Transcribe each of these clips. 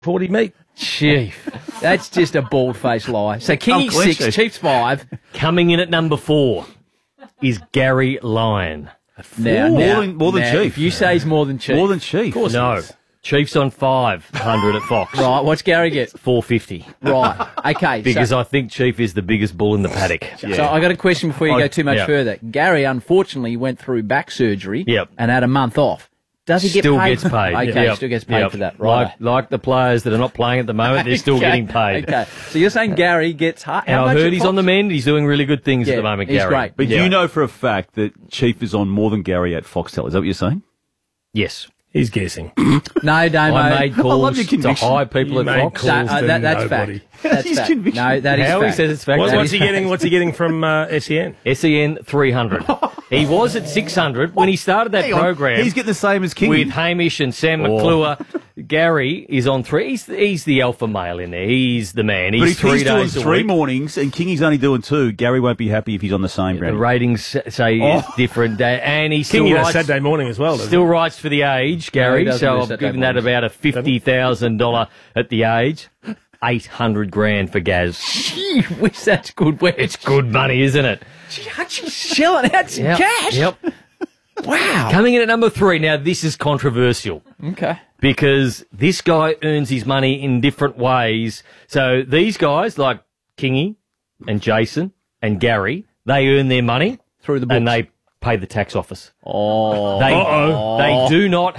40 meat. Chief. That's just a bald-faced lie. So Kingy's 6, Chief's 5. Coming in at number 4 is Gary Lyon. More than Chief. If you say he's more than Chief. More than Chief. Of course No. he is. Chief's on 500 at Fox. Right, what's Gary get? 450. Right, okay. Because I think Chief is the biggest bull in the paddock. So I got a question before you go too much further. Gary, unfortunately, went through back surgery and had a month off. Does he get still paid? Gets paid. Okay, still gets paid for that. Right. Like the players that are not playing at the moment, they're still getting paid. Okay, so you're saying Gary gets how And I much heard he's on the mend. He's doing really good things at the moment, he's Gary. great. But you know for a fact that Chief is on more than Gary at Foxtel. Is that what you're saying? Yes. He's guessing. No, Damo. I made calls to conviction. high people at Fox. That's fact. That's fact. No, that is How fact. he says it's fact. What's he getting? What's he getting from SEN? SEN 300. He was at 600 when he started that program. He's getting the same as King. With Hamish and Sam McClure. Gary is on 3. He's the alpha male in there. He's the man. He's but if 3 he's doing days a 3 week. mornings and Kingy's only doing 2, Gary won't be happy if he's on the same The brand. ratings say it's different. And he still Kingy does writes, Saturday morning as well, doesn't still writes for the Age, Gary. doesn't So do I've Saturday given that mornings. about a $50,000 at the Age. 800 grand for Gaz. Gee whiz, that's good work. It's good money, isn't it? Gee, Hutchie's shelling out some cash. Yep. Wow. Coming in at number 3. Now, this is controversial. Okay. Because this guy earns his money in different ways. So these guys, like Kingy and Jason and Gary, they earn their money Through the books. and they pay the tax office. Oh. They do not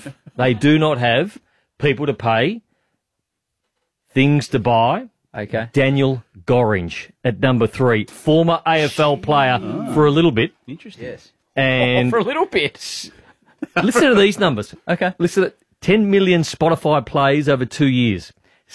have people to pay, things to buy. Okay. Daniel Gorringe at number 3, former AFL player for a little bit. Interesting. Yes. And For a little bit. listen to these numbers. Okay. Listen to 10 million Spotify plays over 2 years,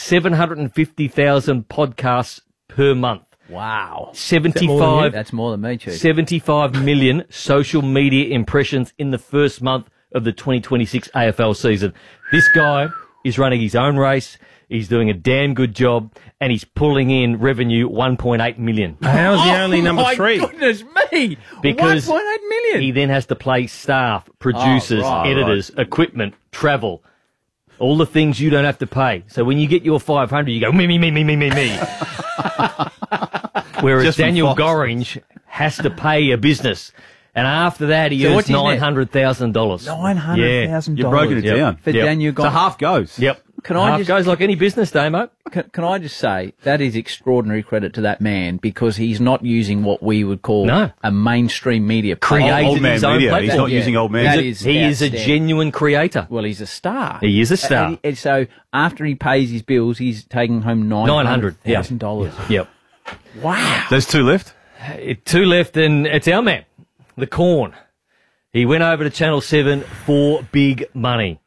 750,000 podcasts per month. Wow. 75, That's more than me, Chief. 75 million social media impressions in the first month of the 2026 AFL season. This guy is running his own race. He's doing a damn good job, and he's pulling in revenue 1.8 million. How's he only number 3? My goodness me. Because 1.8 million. he then has to pay staff, producers, editors, equipment, travel, all the things you don't have to pay. So when you get your 500, you go, me. Whereas Just from Daniel Fox. Gorringe has to pay a business. And after that, he So earns what's his net? $900,000. $900,000. You've broken it Yep. down. For Yep. Daniel So Gorringe. half goes. Yep. Can I Half just- goes like any business, Damo. Can I just say that is extraordinary credit to that man because he's not using what we would call a mainstream media Created Old man his own media. platform. He's not using old man. That He's is He is a outstanding. genuine creator. Well, he's a star. He is a star. And so after he pays his bills, he's taking home $900,000. Yep. Wow. There's 2 left. 2 left, and it's our man, the Corn. He went over to Channel 7 for big money.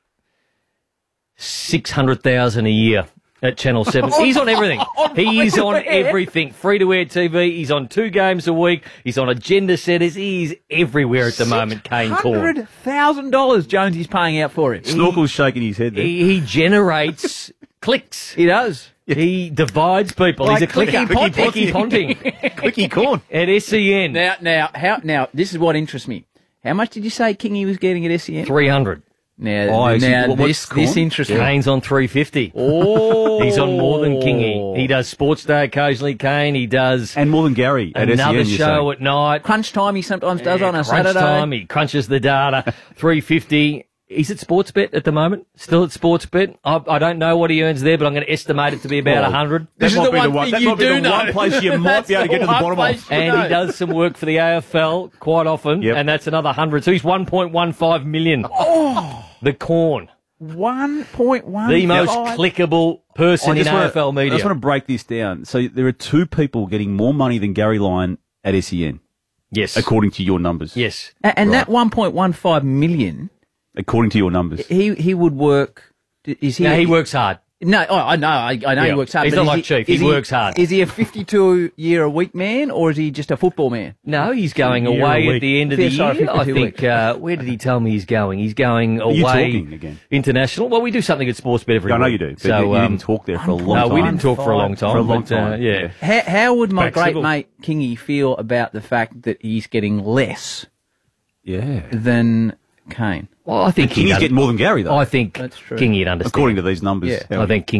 600,000 a year at Channel 7. He's on everything. He is on everything. Free-to-air TV. He's on 2 games a week. He's on agenda setters. He's everywhere at the moment, Kane Corn. $100,000 Jonesy's paying out for him. Snorkel's shaking his head there. He generates clicks. He does. He divides people. Like He's a clicker. Clicky Ponting. Clicky Corn. At SEN. Now, this is what interests me. How much did you say Kingy was getting at SEN? 300. Now, this interests me. Kane's on 350. Oh. He's on more than Kingy. He does Sports Day occasionally, Kane. He does And more than Gary at another SEN, show at night. Crunch time he sometimes does on a Crunch Saturday. time. He crunches the data. 350. He's at Sportsbet at the moment. Still at Sportsbet. I don't know what he earns there, but I'm going to estimate it to be about 100. This is the one thing that you might be do the know. one place you might be able to get to the bottom of. And he does some work for the AFL quite often, Yep. and that's another 100. So he's 1.15 million. The Corn. 1.1. The most clickable person in AFL media. I just want to break this down. So there are 2 people getting more money than Gary Lyon at SEN, Yes. according to your numbers. Yes. And that 1.15 million, According to your numbers. he would work. Is he? No, he works hard. No, I know. I know Yeah. he works hard. He's but not is like Chief. He is works hard. Is he a 52-year-a-week man, or is he just a football man? No, he's going Year a away at week. the end of the Sorry, year. I 52 think, where did he tell me he's going? He's going you away. talking again? International. Well, we do something at Sportsbet every I week. know you do, but So, you didn't talk there for a long no, time. we didn't talk for a long time. For a long but, time. yeah. How would my Back great civil. mate Kingy feel about the fact that he's getting less Yeah. than Kane. Well, I think Kingy's getting more than Gary, though. I think That's true. Kingy would understand. according to these numbers. Yeah. I think King